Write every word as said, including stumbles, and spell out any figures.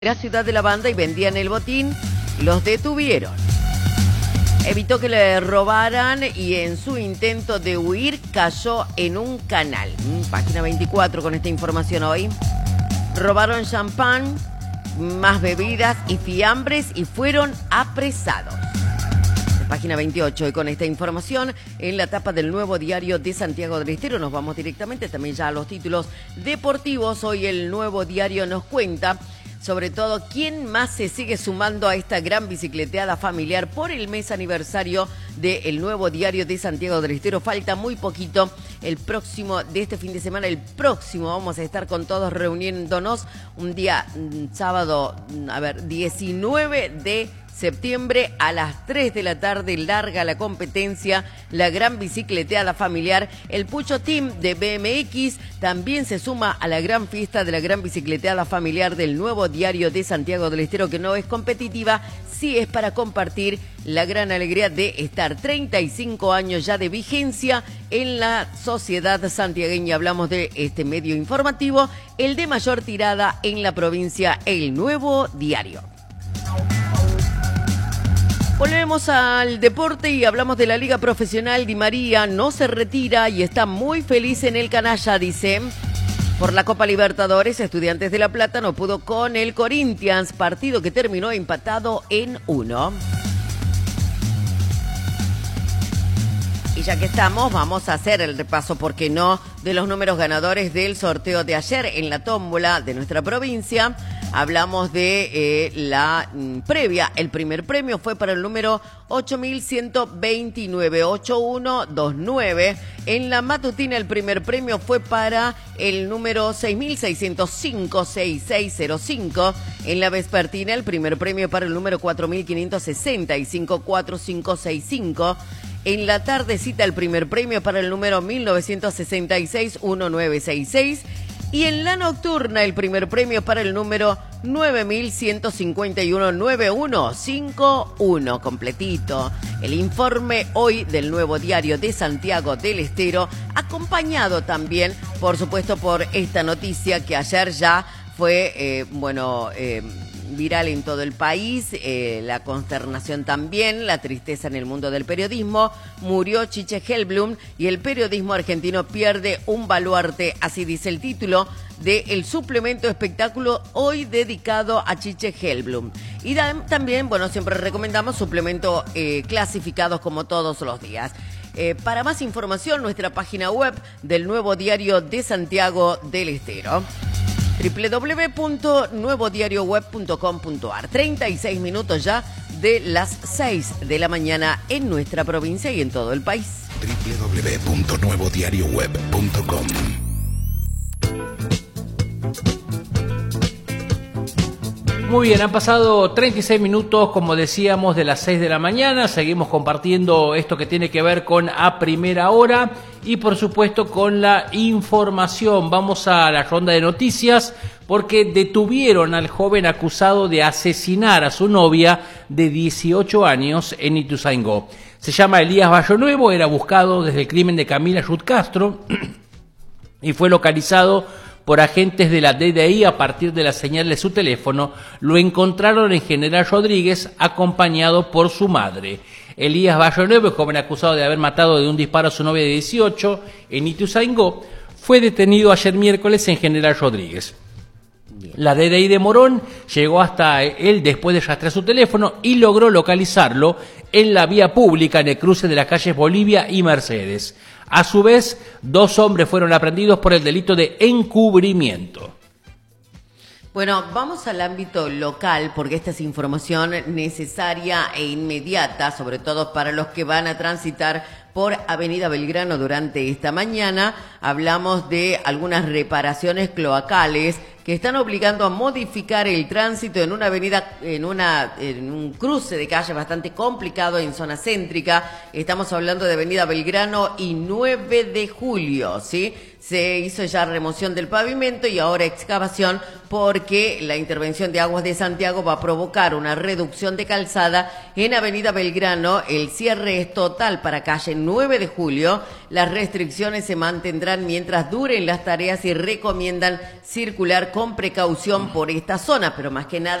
la ciudad de la banda y vendían el botín, los detuvieron. Evitó que le robaran y en su intento de huir cayó en un canal. Página veinticuatro con esta información hoy. Robaron champán, más bebidas y fiambres y fueron apresados. Página veintiocho y con esta información en la tapa del Nuevo Diario de Santiago del Estero nos vamos directamente también ya a los títulos deportivos. Hoy el Nuevo Diario nos cuenta sobre todo quién más se sigue sumando a esta gran bicicleteada familiar por el mes aniversario del Nuevo Diario de Santiago del Estero. Falta muy poquito, el próximo de este fin de semana, el próximo vamos a estar con todos reuniéndonos un día sábado, a ver, diecinueve de septiembre a las tres de la tarde, larga la competencia, la gran bicicleteada familiar. El Pucho Team de B M X también se suma a la gran fiesta de la gran bicicleteada familiar del Nuevo Diario de Santiago del Estero, que no es competitiva, sí es para compartir la gran alegría de estar treinta y cinco años ya de vigencia en la sociedad santiagueña. Hablamos de este medio informativo, el de mayor tirada en la provincia, el Nuevo Diario. Volvemos al deporte y hablamos de la Liga Profesional. Di María no se retira y está muy feliz en el canalla, dice. Por la Copa Libertadores, Estudiantes de La Plata no pudo con el Corinthians, partido que terminó empatado en uno. Y ya que estamos, vamos a hacer el repaso, ¿por qué no?, de los números ganadores del sorteo de ayer en la tómbola de nuestra provincia. Hablamos de eh, la mm, previa. El primer premio fue para el número ocho mil ciento veintinueve, ocho uno dos nueve. En la matutina el primer premio fue para el número seis mil seiscientos cinco, seis seis cero cinco. En la vespertina el primer premio para el número cuatro mil quinientos sesenta y cinco, cuatro cinco seis cinco. En la tardecita el primer premio para el número mil novecientos sesenta y seis, uno nueve seis seis. Y en la nocturna el primer premio para el número nueve mil ciento cincuenta y uno, nueve uno cinco uno. Completito. El informe hoy del Nuevo Diario de Santiago del Estero, acompañado también, por supuesto, por esta noticia que ayer ya fue, eh, bueno... Eh, viral en todo el país, eh, la consternación también, la tristeza en el mundo del periodismo. Murió Chiche Hellblum y el periodismo argentino pierde un baluarte, así dice el título del suplemento espectáculo hoy dedicado a Chiche Hellblum. Y da, también, bueno, siempre recomendamos suplemento eh, clasificados como todos los días. Eh, para más información, nuestra página web del Nuevo Diario de Santiago del Estero. doble u doble u doble u punto nuevo diario web punto com punto a r. treinta y seis minutos ya de las seis de la mañana en nuestra provincia y en todo el país. doble u doble u doble u punto nuevo diario web punto com. Muy bien, han pasado treinta y seis minutos, como decíamos, de las seis de la mañana. Seguimos compartiendo esto que tiene que ver con A Primera Hora y, por supuesto, con la información. Vamos a la ronda de noticias porque detuvieron al joven acusado de asesinar a su novia de dieciocho años en Ituzaingó. Se llama Elías Bayonuevo, era buscado desde el crimen de Camila Yut Castro y fue localizado por agentes de la D D I a partir de la señal de su teléfono. Lo encontraron en General Rodríguez acompañado por su madre. Elías Bayonuevo, joven acusado de haber matado de un disparo a su novia de dieciocho en Ituzaingó, fue detenido ayer miércoles en General Rodríguez. La D D I de Morón llegó hasta él después de rastrear su teléfono y logró localizarlo en la vía pública en el cruce de las calles Bolivia y Mercedes. A su vez, dos hombres fueron aprehendidos por el delito de encubrimiento. Bueno, vamos al ámbito local porque esta es información necesaria e inmediata, sobre todo para los que van a transitar por Avenida Belgrano durante esta mañana. Hablamos de algunas reparaciones cloacales que están obligando a modificar el tránsito en una avenida, en una, en un cruce de calle bastante complicado en zona céntrica. Estamos hablando de Avenida Belgrano y nueve de julio, ¿sí? se hizo ya remoción del pavimento y ahora excavación porque la intervención de Aguas de Santiago va a provocar una reducción de calzada en Avenida Belgrano. El cierre es total para calle nueve de julio. Las restricciones se mantendrán mientras duren las tareas y recomiendan circular con precaución por esta zona, pero más que nada